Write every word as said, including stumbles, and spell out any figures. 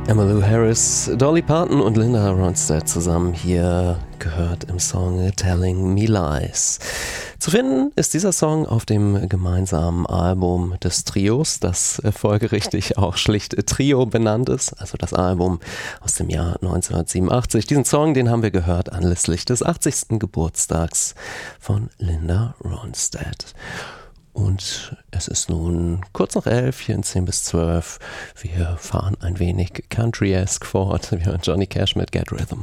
Emmylou Harris, Dolly Parton und Linda Ronstadt zusammen hier gehört im Song Telling Me Lies. Zu finden ist dieser Song auf dem gemeinsamen Album des Trios, das folgerichtig auch schlicht Trio benannt ist, also das Album aus dem Jahr neunzehnhundertsiebenundachtzig. Diesen Song, den haben wir gehört anlässlich des achtzigsten Geburtstags von Linda Ronstadt. Und es ist nun kurz nach elf, hier in zehn bis zwölf. Wir fahren ein wenig country-esque fort. Wir hören Johnny Cash mit Get Rhythm.